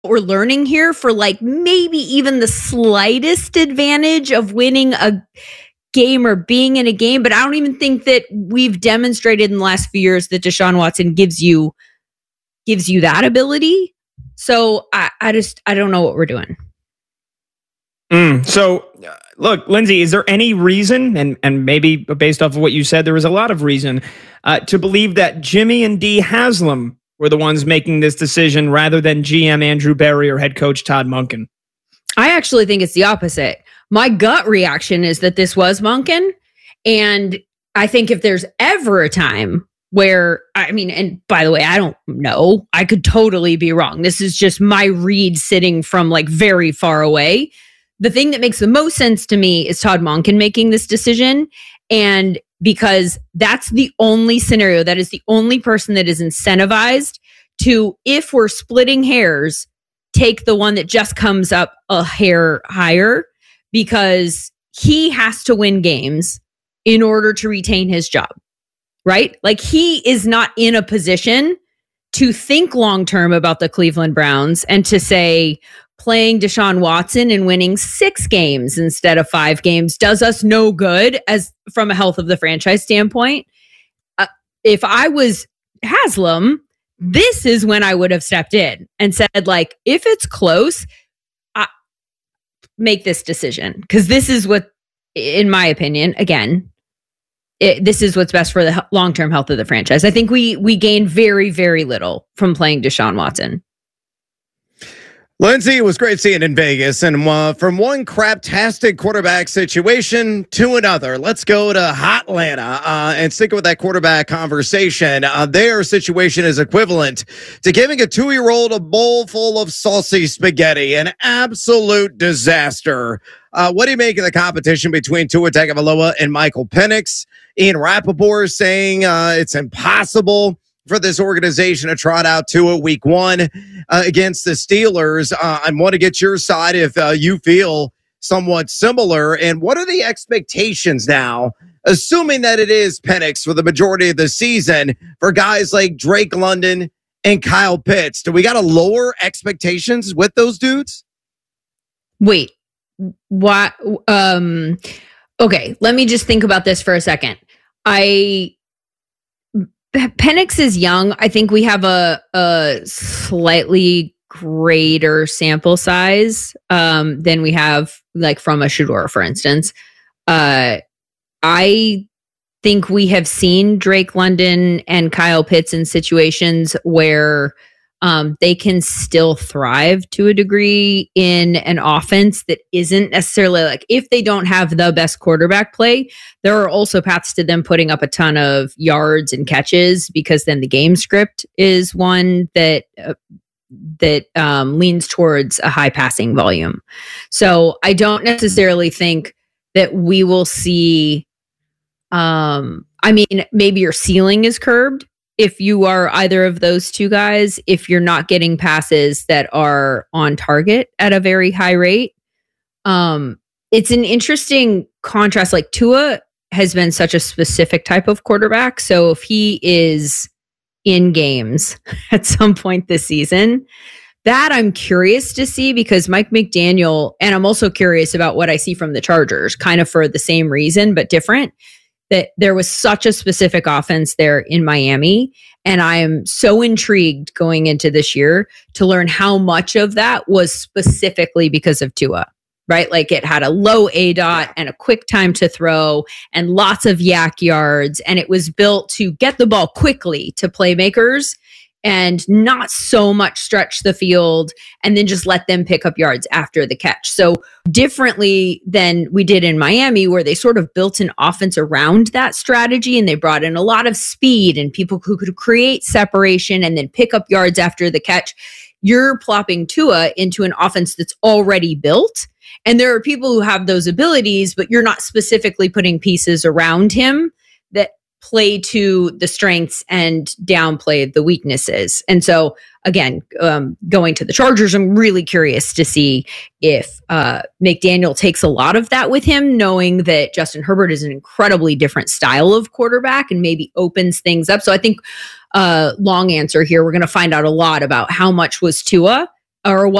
we're learning here for like maybe even the slightest advantage of winning a game or being in a game. But I don't even think that we've demonstrated in the last few years that Deshaun Watson gives you that ability. So I don't know what we're doing. So look, Lindsay, is there any reason, and maybe based off of what you said, there was a lot of reason to believe that Jimmy and Dee Haslam were the ones making this decision rather than GM Andrew Berry or head coach Todd Monken? I actually think it's the opposite. My gut reaction is that this was Monken. And I think if there's ever a time where, I mean, and by the way, I don't know, I could totally be wrong. This is just my read sitting from like very far away. The thing that makes the most sense to me is Todd Monken making this decision. And because that's the only scenario, that is the only person that is incentivized to, if we're splitting hairs, take the one that just comes up a hair higher, because he has to win games in order to retain his job, right? Like, he is not in a position to think long-term about the Cleveland Browns and to say, playing Deshaun Watson and winning 6 games instead of 5 games does us no good as from a health of the franchise standpoint. If I was Haslam, this is when I would have stepped in and said, like, if it's close, make this decision. Because this is what, in my opinion, again, this is what's best for the long-term health of the franchise. I think we gained very, very little from playing Deshaun Watson. Lindsay, it was great seeing in Vegas. And from one craptastic quarterback situation to another, let's go to Hotlanta and stick with that quarterback conversation. Their situation is equivalent to giving a 2-year-old a bowl full of saucy spaghetti, an absolute disaster. What do you make of the competition between Tua Tagovailoa and Michael Penix? Ian Rappaport saying it's impossible for this organization to trot out Tua week 1 against the Steelers. I want to get your side if you feel somewhat similar. And what are the expectations now, assuming that it is Penix for the majority of the season, for guys like Drake London and Kyle Pitts? Do we got to lower expectations with those dudes? Wait, what? Okay, let me just think about this for a second. Penix is young. I think we have a slightly greater sample size than we have like from a Shedeur, for instance. I think we have seen Drake London and Kyle Pitts in situations where they can still thrive to a degree in an offense that isn't necessarily like, if they don't have the best quarterback play, there are also paths to them putting up a ton of yards and catches, because then the game script is one that leans towards a high passing volume. So I don't necessarily think that we will see, I mean, maybe your ceiling is curbed if you are either of those two guys, if you're not getting passes that are on target at a very high rate. It's an interesting contrast. Like, Tua has been such a specific type of quarterback. So if he is in games at some point this season, that I'm curious to see, because Mike McDaniel, and I'm also curious about what I see from the Chargers, kind of for the same reason, but different, that there was such a specific offense there in Miami. And I am so intrigued going into this year to learn how much of that was specifically because of Tua, right? Like, it had a low ADOT and a quick time to throw and lots of yak yards. And it was built to get the ball quickly to playmakers and not so much stretch the field and then just let them pick up yards after the catch. So differently than we did in Miami, where they sort of built an offense around that strategy and they brought in a lot of speed and people who could create separation and then pick up yards after the catch. You're plopping Tua into an offense that's already built. And there are people who have those abilities, but you're not specifically putting pieces around him that play to the strengths and downplay the weaknesses. And so, again, going to the Chargers, I'm really curious to see if McDaniel takes a lot of that with him, knowing that Justin Herbert is an incredibly different style of quarterback and maybe opens things up. So I think long answer here, we're going to find out a lot about how much was Tua or